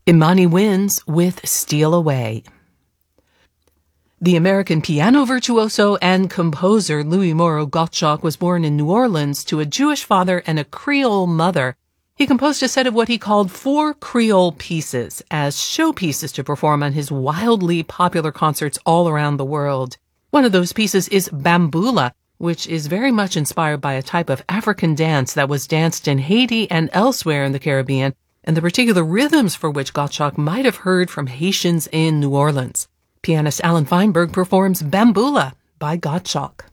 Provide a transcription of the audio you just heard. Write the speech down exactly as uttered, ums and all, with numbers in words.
Imani wins with Steal Away. The American piano virtuoso and composer Louis Moreau Gottschalk was born in New Orleans to a Jewish father and a Creole mother. He composed a set of what he called four Creole pieces as showpieces to perform on his wildly popular concerts all around the world. One of those pieces is Bamboula, which is very much inspired by a type of African dance that was danced in Haiti and elsewhere in the Caribbean, and the particular rhythms for which Gottschalk might have heard from Haitians in New Orleans. Pianist Alan Feinberg performs Bamboula by Gottschalk.